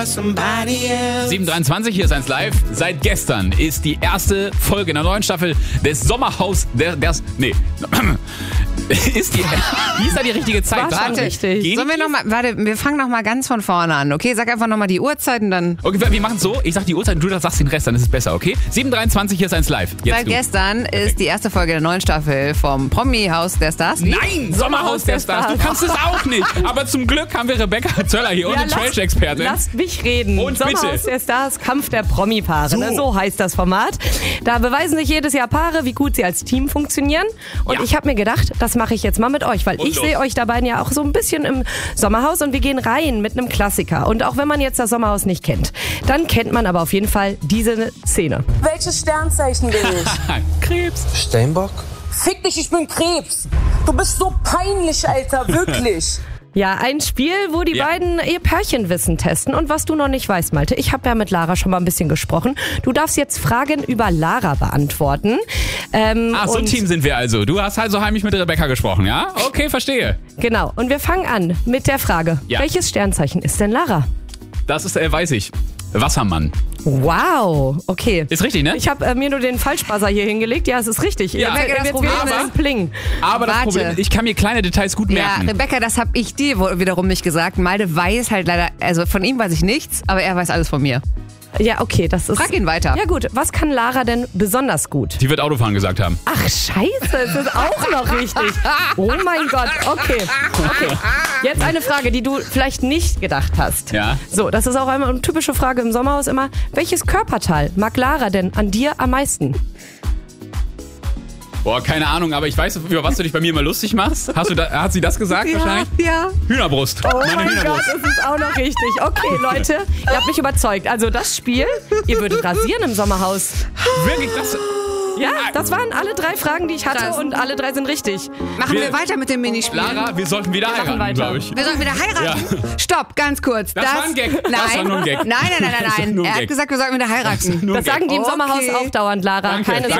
7:23, hier ist 1 Live. Seit gestern ist die erste Folge in der neuen Staffel des Sommerhaus ist die, wie ist da die richtige Zeit? Warte, richtig. Sollen wir nochmal, wir fangen nochmal ganz von vorne an, okay? Sag einfach nochmal die Uhrzeit und dann... Okay, wir machen es so, ich sag die Uhrzeit und du sagst den Rest, dann ist es besser, okay? 7:23, hier ist 1 Live. Seit gestern ist die erste Folge der neuen Staffel vom Promi-Haus der Stars. Nein, Sommerhaus der Stars, du kannst es auch nicht. Aber zum Glück haben wir Rebecca Zöller hier, unsere Trash-Expertin. Lasst mich reden. Und Sommerhaus bitte. der Stars, Kampf der Promi-Paare. So heißt das Format. Da beweisen sich jedes Jahr Paare, wie gut sie als Team funktionieren. Und ich habe mir gedacht, das mache ich jetzt mal mit euch, weil ich sehe euch dabei ja auch so ein bisschen im Sommerhaus und wir gehen rein mit einem Klassiker. Und auch wenn man jetzt das Sommerhaus nicht kennt, dann kennt man aber auf jeden Fall diese Szene. Welches Sternzeichen bin ich? Krebs. Steinbock? Fick dich, ich bin Krebs. Du bist so peinlich, Alter, wirklich. Ja, ein Spiel, wo die beiden ihr Pärchenwissen testen. Und was du noch nicht weißt, Malte, ich habe ja mit Lara schon mal ein bisschen gesprochen. Du darfst jetzt Fragen über Lara beantworten. So ein Team sind wir also. Du hast also heimlich mit Rebecca gesprochen, ja? Okay, verstehe. Genau, und wir fangen an mit der Frage. Ja. Welches Sternzeichen ist denn Lara? Das ist, weiß ich. Wassermann. Wow, okay. Ist richtig, ne? Ich habe mir nur den Falschbuzzer hier hingelegt. Ja, es ist richtig. Ja. Jetzt Problem wieder ein Pling. Aber das Problem, ich kann mir kleine Details gut merken. Ja, Rebecca, das habe ich dir wiederum nicht gesagt. Malte weiß halt leider, also von ihm weiß ich nichts, aber er weiß alles von mir. Ja, okay, das ist... Frag ihn weiter. Ja gut, was kann Lara denn besonders gut? Die wird Autofahren gesagt haben. Ach, scheiße, es ist auch noch richtig. Oh mein Gott, okay. Jetzt eine Frage, die du vielleicht nicht gedacht hast. Ja. So, das ist auch eine typische Frage im Sommerhaus immer. Welches Körperteil mag Lara denn an dir am meisten? Boah, keine Ahnung, aber ich weiß, über was du dich bei mir immer lustig machst. Hat sie das gesagt wahrscheinlich? Ja. Hühnerbrust. Oh Meine mein Gott, Hühnerbrust. das ist auch noch richtig. Okay, Leute, ihr habt mich überzeugt. Also das Spiel, ihr würdet rasieren im Sommerhaus. Wirklich, das... Ja, das waren alle 3 Fragen, die ich hatte Krass. und alle 3 sind richtig. Machen wir weiter mit dem Minispiel. Lara, wir sollten wieder machen heiraten, weiter. glaube ich. Wir sollen wieder heiraten? Ja. Stopp, ganz kurz. Das war ein Gag. Nein. Das war nur ein Gag. Nein. Das war nur ein Er hat Gag. gesagt, wir sollten wieder heiraten. Nur ein Das sagen die im Okay. Sommerhaus auch dauernd, Lara. Danke, Keine danke.